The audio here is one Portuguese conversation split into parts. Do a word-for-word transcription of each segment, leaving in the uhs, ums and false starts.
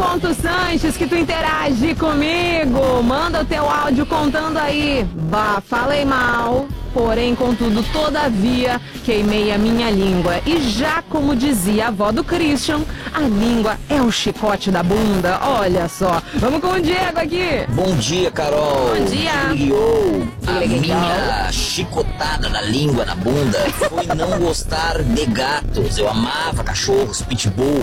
ponto sanches que tu interage comigo. Manda o teu áudio contando aí. Bah, falei mal, porém, contudo, todavia, queimei a minha língua. E já como dizia a avó do Christian, a língua é o chicote da bunda. Olha só. Vamos com o Diego aqui. Bom dia, Carol. Bom dia. Yo, a minha chicotada da língua na bunda foi não gostar de gatos. Eu amava cachorros, pitbull,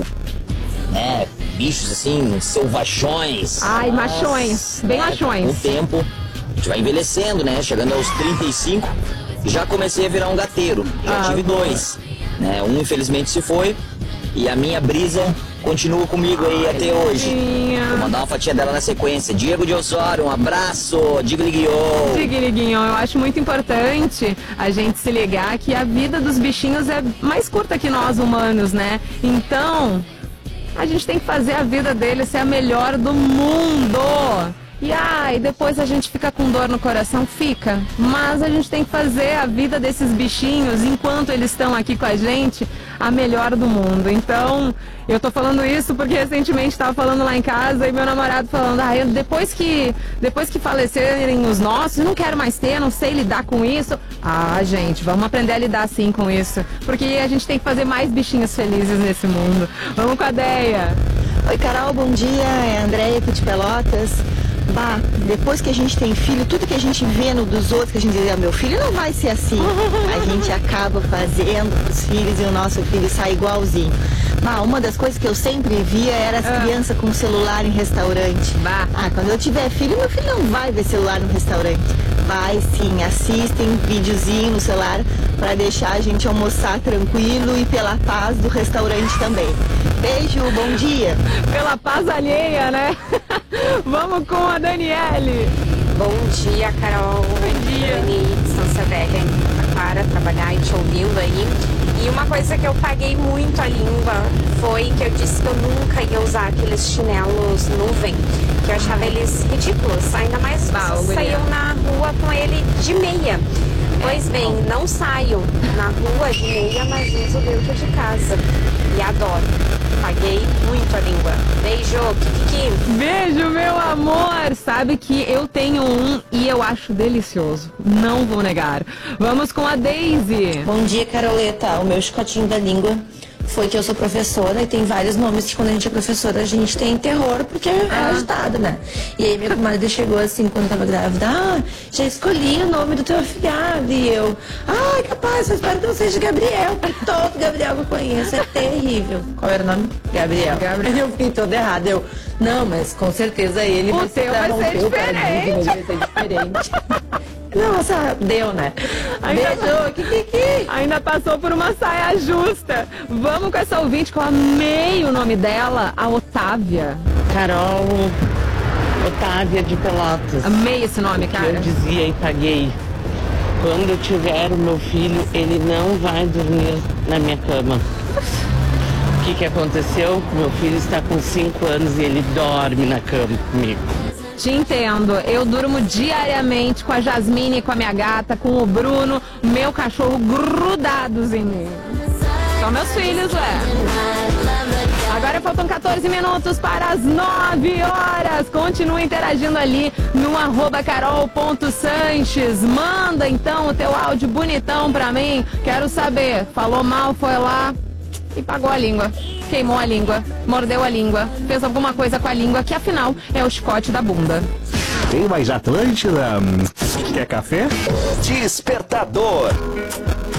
né? Bichos assim, selvachões. Ai, machões. Bem né? machões. Com o tempo, a gente vai envelhecendo, né? Chegando aos trinta e cinco, já comecei a virar um gateiro. Já Ah, tive dois. Né? Um infelizmente se foi e a minha brisa continua comigo aí até hoje. Vou mandar uma fatia dela na sequência. Diego de Osório, um abraço. Digliguiô. Digliguinho, eu acho muito importante a gente se ligar que a vida dos bichinhos é mais curta que nós humanos, né? Então, a gente tem que fazer a vida deles ser a melhor do mundo. E ai, depois a gente fica com dor no coração, fica. Mas a gente tem que fazer a vida desses bichinhos, enquanto eles estão aqui com a gente, a melhor do mundo. Então, eu tô falando isso porque recentemente estava falando lá em casa e meu namorado falando, ah, eu, depois que depois que falecerem os nossos, eu não quero mais ter, eu não sei lidar com isso. Ah, gente, vamos aprender a lidar sim com isso, porque a gente tem que fazer mais bichinhos felizes nesse mundo. Vamos com a Deia. Oi, Carol, bom dia. É a Andréia aqui de Pelotas. Bah, depois que a gente tem filho, tudo que a gente vê no dos outros, que a gente diz, ah, meu filho não vai ser assim. A gente acaba fazendo os filhos e o nosso filho sai igualzinho. Bah, uma das coisas que eu sempre via era as Ah. crianças com celular em restaurante. Bah. Ah, quando eu tiver filho, meu filho não vai ver celular no restaurante. Vai sim, assistem videozinho no celular para deixar a gente almoçar tranquilo e pela paz do restaurante também. Beijo, bom dia. Pela paz alheia, né? Vamos com a Daniele. Bom dia, Carol. Bom dia. Dani, Distância Velha, em Para trabalhar e te ouvindo aí. E uma coisa que eu paguei muito a língua foi que eu disse que eu nunca ia usar aqueles chinelos nuvem, que eu achava eles ridículos. Ainda mais se Bah, vocês guria. saíam na rua com ele de meia. Pois bem, não saio na rua de meia, mas uso dentro de casa. E adoro. Paguei muito a língua. Beijo, Kiki. Beijo, meu amor. Sabe que eu tenho um e eu acho delicioso. Não vou negar. Vamos com a Daisy. Bom dia, Caroleta. O meu chicotinho da língua foi que eu sou professora e tem vários nomes que quando a gente é professora a gente tem terror porque é agitada, né? E aí minha comadre chegou assim quando eu tava grávida, ah, já escolhi o nome do teu afilhado. E eu, ai, capaz, eu espero que não seja Gabriel, porque todo Gabriel que eu conheço é terrível. Qual era o nome? Gabriel. Gabriel. Eu fiquei toda errada. Eu, não, mas com certeza ele O vai teu vai romper ser o paradigma, diferente. vai ser diferente. Nossa, deu, né? Ainda- Beijo, Kiki. Ainda passou por uma saia justa. Vamos com essa ouvinte que eu amei o nome dela, a Otávia. Carol Otávia de Pelotas. Amei esse nome, Eu cara. dizia e paguei. Quando eu tiver o meu filho, ele não vai dormir na minha cama. O que que aconteceu? Meu filho está com cinco anos e ele dorme na cama comigo. Te entendo. Eu durmo diariamente com a Jasmine, com a minha gata, com o Bruno, meu cachorro grudados em mim. São meus filhos, ué. Agora faltam quatorze minutos para as nove horas. Continua interagindo ali no arroba carol ponto sanches. Manda então o teu áudio bonitão pra mim. Quero saber. Falou mal, foi lá e pagou a língua. Queimou a língua, mordeu a língua, fez alguma coisa com a língua, que afinal é o chicote da bunda. Tem mais Atlântida? Quer café? Despertador.